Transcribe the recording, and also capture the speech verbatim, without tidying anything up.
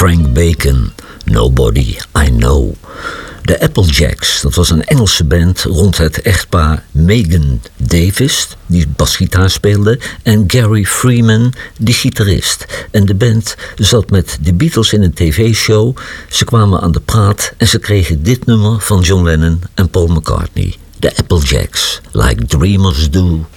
Frank Bacon, Nobody I Know. De Applejacks, dat was een Engelse band rond het echtpaar Megan Davis, die basgitaar speelde, en Gary Freeman, die gitarist. En de band zat met de Beatles in een tv-show. Ze kwamen aan de praat en ze kregen dit nummer van John Lennon en Paul McCartney. De Applejacks, Like Dreamers Do.